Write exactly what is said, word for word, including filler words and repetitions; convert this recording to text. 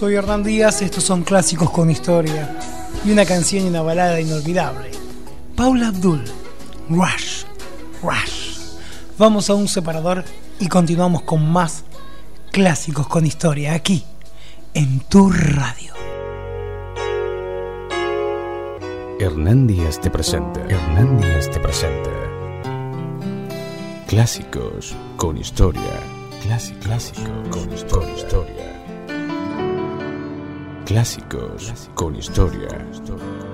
Soy Hernán Díaz, estos son Clásicos con Historia. Y una canción y una balada inolvidable. Paula Abdul, Rush, Rush. Vamos a un separador y continuamos con más Clásicos con Historia, aquí, en tu radio. Hernán Díaz te presenta, Hernán Díaz te presenta Clásicos con Historia. Clásico, clásico con historia. Clásicos con historia.